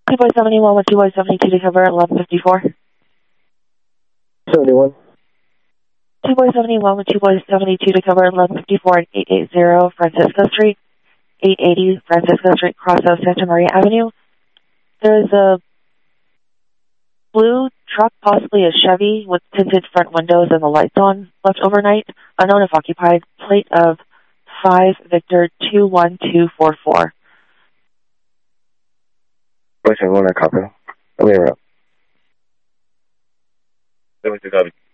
2 by 71 with 2 by 72 to cover 1154. 71. 2 by 71 with 2 by 72 to cover 1154 at 880 Francisco Street, 880 Francisco Street, cross of Santa Maria Avenue. There's a blue truck, possibly a Chevy, with tinted front windows and the lights on, left overnight. Unknown if occupied. Plate of 5 Victor 21244. Question 1, I copy. Let me interrupt. Let me copy.